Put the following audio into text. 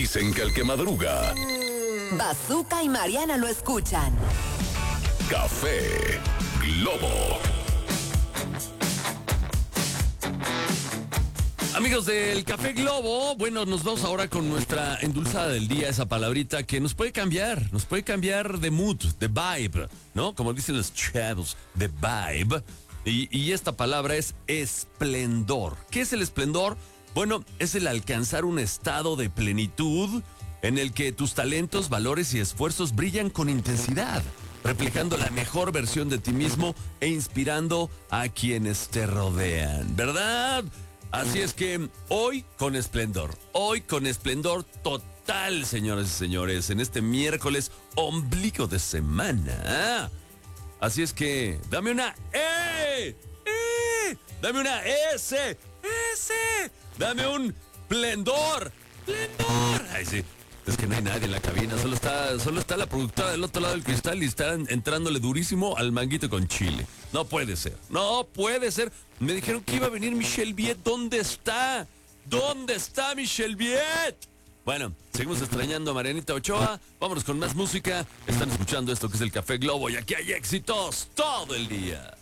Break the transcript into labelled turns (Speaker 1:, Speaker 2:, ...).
Speaker 1: Dicen que el que madruga,
Speaker 2: Bazooka y Mariana lo escuchan.
Speaker 1: Café Globo.
Speaker 3: Amigos del Café Globo, bueno, nos vamos ahora con nuestra endulzada del día, esa palabrita que nos puede cambiar de mood, de vibe, ¿no? Como dicen los chavos, de vibe. Y esta palabra es esplendor. ¿Qué es el esplendor? Bueno, es el alcanzar un estado de plenitud en el que tus talentos, valores y esfuerzos brillan con intensidad, reflejando la mejor versión de ti mismo e inspirando a quienes te rodean, ¿verdad? Así es que hoy con esplendor total, señoras y señores, en este miércoles ombligo de semana. Así es que dame una dame una S, dame un esplendor. Ay, sí. Es que no hay nadie en la cabina, solo está la productora del otro lado del cristal y están entrándole durísimo al manguito con chile. No puede ser. Me dijeron que iba a venir Michelle Viet. ¿Dónde está? ¿Dónde está Michelle Viet? Bueno, seguimos extrañando a Marianita Ochoa. Vámonos con más música. Están escuchando esto que es el Café Globo y aquí hay éxitos todo el día.